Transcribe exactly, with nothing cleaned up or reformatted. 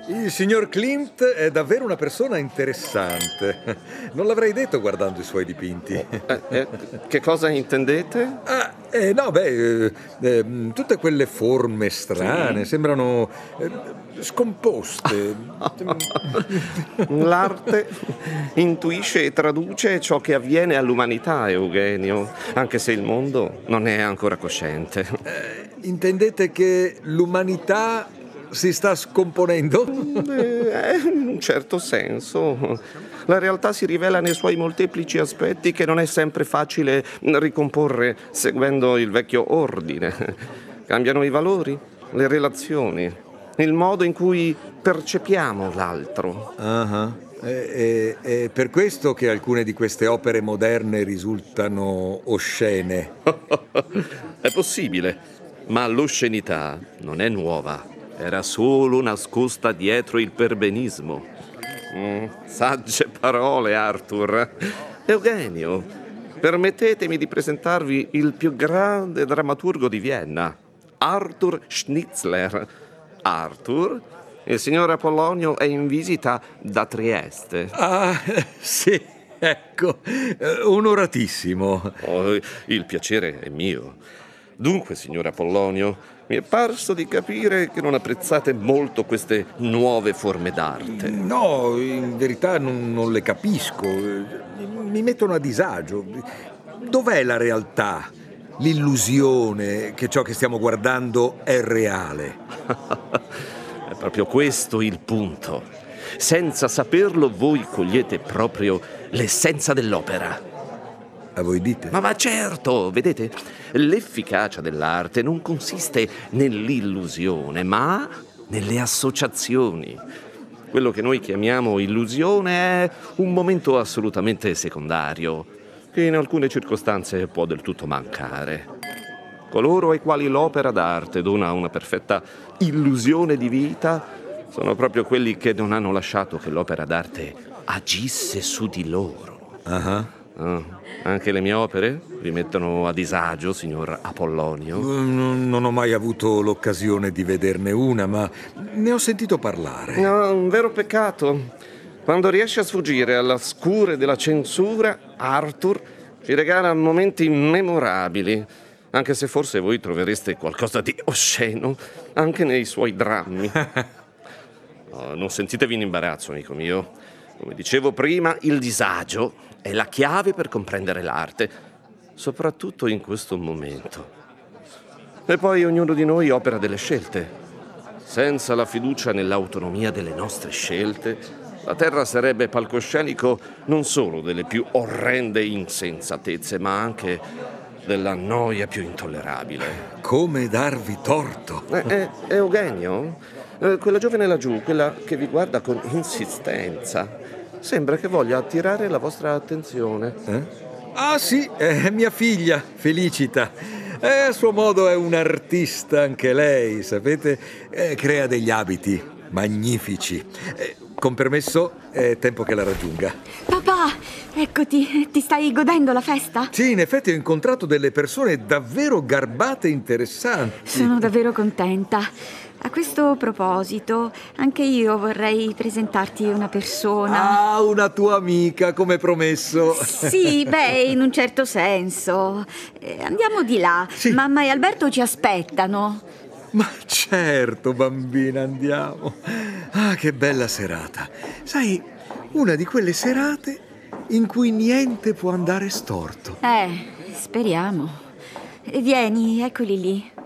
Il signor Klimt è davvero una persona interessante. Non l'avrei detto guardando i suoi dipinti. Eh, eh, che cosa intendete? Ah, eh, no, beh, eh, eh, tutte quelle forme strane Sì. sembrano eh, scomposte. L'arte intuisce e traduce ciò che avviene all'umanità, Eugenio, anche se il mondo non è ancora cosciente. Eh, intendete che l'umanità si sta scomponendo? Eh, in un certo senso. La realtà si rivela nei suoi molteplici aspetti che non è sempre facile ricomporre seguendo il vecchio ordine. Cambiano i valori, le relazioni, il modo in cui percepiamo l'altro. Ah, È, è- è per questo che alcune di queste opere moderne risultano oscene. È possibile, ma l'oscenità non è nuova. Era solo nascosta dietro il perbenismo. Mm, sagge parole, Arthur. Eugenio, permettetemi di presentarvi il più grande drammaturgo di Vienna, Arthur Schnitzler. Arthur, il signor Apollonio è in visita da Trieste. Ah, sì, ecco, eh, onoratissimo. Oh, il piacere è mio. Dunque, signor Apollonio, mi è parso di capire che non apprezzate molto queste nuove forme d'arte. No, in verità non, non le capisco. Mi mettono a disagio. Dov'è la realtà? L'illusione che ciò che stiamo guardando è reale. È proprio questo il punto. Senza saperlo, voi cogliete proprio l'essenza dell'opera. A voi dite? Ma va certo, vedete, l'efficacia dell'arte non consiste nell'illusione, ma nelle associazioni. Quello che noi chiamiamo illusione è un momento assolutamente secondario, che in alcune circostanze può del tutto mancare. Coloro ai quali l'opera d'arte dona una perfetta illusione di vita sono proprio quelli che non hanno lasciato che l'opera d'arte agisse su di loro. Ah. Ah, anche le mie opere vi mettono a disagio, signor Apollonio? Non, non ho mai avuto l'occasione di vederne una, ma ne ho sentito parlare. No, un vero peccato. Quando riesce a sfuggire alla scure della censura, Arthur ci regala momenti memorabili, anche se forse voi trovereste qualcosa di osceno anche nei suoi drammi. No, non sentitevi in imbarazzo, amico mio. Come dicevo prima, il disagio è la chiave per comprendere l'arte, soprattutto in questo momento. E poi ognuno di noi opera delle scelte. Senza la fiducia nell'autonomia delle nostre scelte, la Terra sarebbe palcoscenico non solo delle più orrende insensatezze, ma anche della noia più intollerabile. Come darvi torto? Eh, eh, Eugenio? Eh, quella giovane laggiù, quella che vi guarda con insistenza, sembra che voglia attirare la vostra attenzione. Eh? Ah sì, è mia figlia, Felicita. Eh, a suo modo è un'artista anche lei, sapete? Eh, crea degli abiti magnifici. Eh, con permesso, è tempo che la raggiunga. Papà, eccoti, ti stai godendo la festa? Sì, in effetti ho incontrato delle persone davvero garbate e interessanti. Sono davvero contenta. A questo proposito, anche io vorrei presentarti una persona. Ah, una tua amica, come promesso. Sì, beh, in un certo senso. Eh, andiamo di là. Sì. Mamma e Alberto ci aspettano. Ma certo, bambina, andiamo. Ah, che bella serata. Sai, una di quelle serate in cui niente può andare storto. Eh, speriamo. Vieni, eccoli lì.